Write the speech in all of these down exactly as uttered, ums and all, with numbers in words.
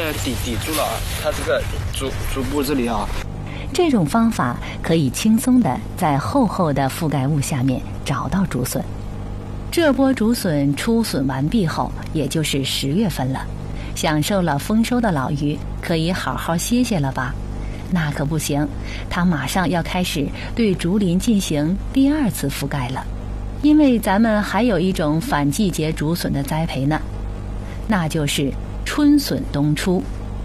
个抵抵住了啊，它这个足足部这里啊。 这种方法可以轻松地在厚厚的覆盖物下面找到竹笋。这波竹笋出笋完毕后，也就是十月份了。享受了丰收的老于可以好好歇歇了吧？那可不行，他马上要开始对竹林进行第二次覆盖了。因为咱们还有一种反季节竹笋的栽培呢，那就是春笋冬出。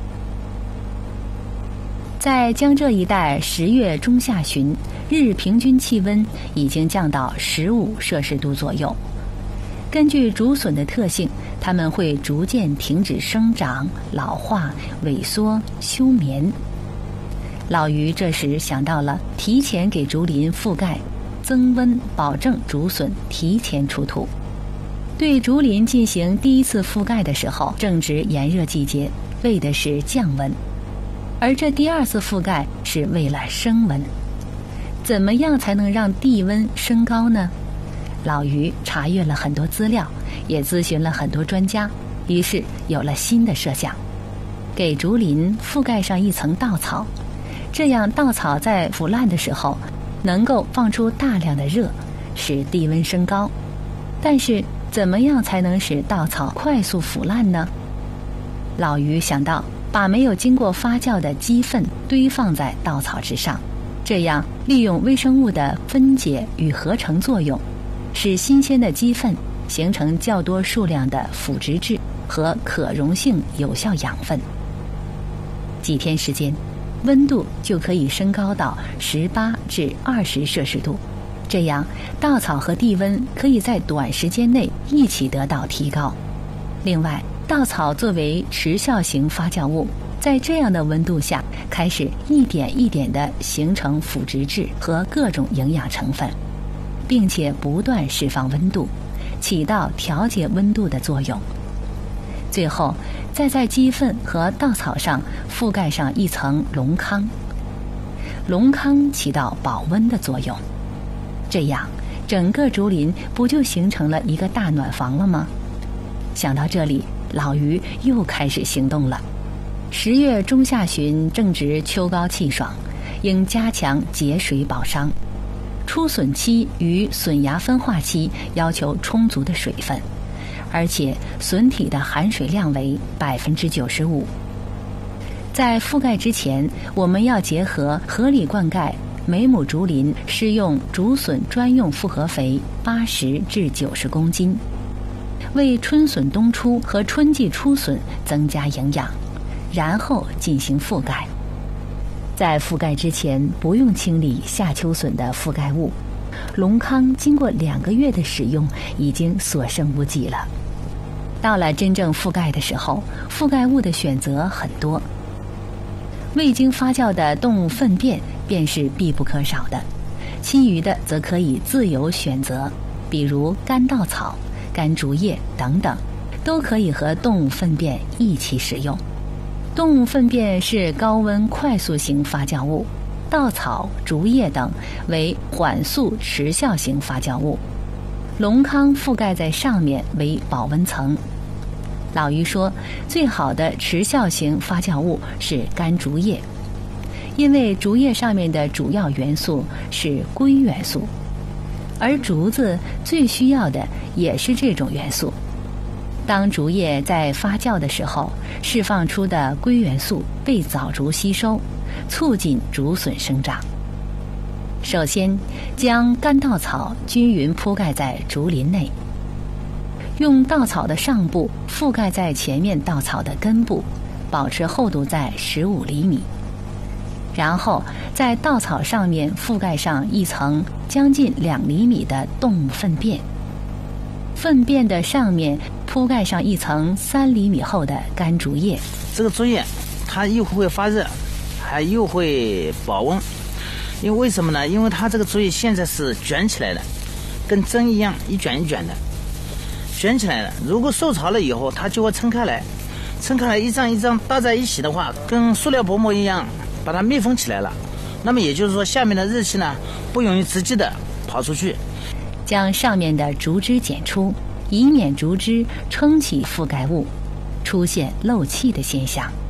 在江浙一带，十月中下旬，日平均气温已经降到十五摄氏度左右。根据竹笋的特性，它们会逐渐停止生长、老化、萎缩、休眠。老于这时想到了提前给竹林覆盖，增温，保证竹笋提前出土。对竹林进行第一次覆盖的时候，正值炎热季节，为的是降温；而这第二次覆盖是为了升温。怎么样才能让地温升高呢？老于查阅了很多资料，也咨询了很多专家，于是有了新的设想：给竹林覆盖上一层稻草，这样稻草在腐烂的时候能够放出大量的热，使地温升高。但是怎么样才能使稻草快速腐烂呢？老于想到把没有经过发酵的鸡粪堆放在稻草之上，这样利用微生物的分解与合成作用，使新鲜的鸡粪形成较多数量的腐殖质和可溶性有效养分。几天时间，温度就可以升高到十八至二十摄氏度，这样稻草和地温可以在短时间内一起得到提高。另外，稻草作为持效型发酵物，在这样的温度下开始一点一点地形成腐殖质和各种营养成分，并且不断释放温度，起到调节温度的作用。最后再在鸡粪和稻草上覆盖上一层龙糠，龙糠起到保温的作用。这样整个竹林不就形成了一个大暖房了吗？想到这里，老于又开始行动了。十月中下旬正值秋高气爽，应加强节水保墒。出笋期与笋芽分化期要求充足的水分，而且笋体的含水量为百分之九十五。在覆盖之前，我们要结合合理灌溉，每亩竹林施用竹笋专用复合肥八十至九十公斤，为春笋冬出和春季出笋增加营养，然后进行覆盖。在覆盖之前不用清理夏秋笋的覆盖物，龙糠经过两个月的使用已经所剩无几了。到了真正覆盖的时候，覆盖物的选择很多，未经发酵的动物粪便便是必不可少的，其余的则可以自由选择，比如干稻草、干竹叶等等，都可以和动物粪便一起使用。动物粪便是高温快速型发酵物，稻草、竹叶等为缓速持效型发酵物，龙糠覆盖在上面为保温层。老于说，最好的持效型发酵物是干竹叶，因为竹叶上面的主要元素是硅元素，而竹子最需要的也是这种元素。当竹叶在发酵的时候，释放出的硅元素被枣竹吸收，促进竹笋生长。首先，将干稻草均匀铺盖在竹林内，用稻草的上部覆盖在前面稻草的根部，保持厚度在十五厘米。然后在稻草上面覆盖上一层将近两厘米的动物粪便，粪便的上面铺盖上一层三厘米厚的干竹叶。 这个竹叶它又会发热，还又会保温。因为为什么呢？因为它这个竹叶现在是卷起来的，跟针一样一卷一卷的卷起来了。如果受潮了以后，它就会撑开来，撑开来一张一张搭在一起的话，跟塑料薄膜一样把它密封起来了。那么也就是说，下面的热气呢不容易直接的跑出去。 将上面的竹枝剪出，以免竹枝撑起覆盖物，出现漏气的现象。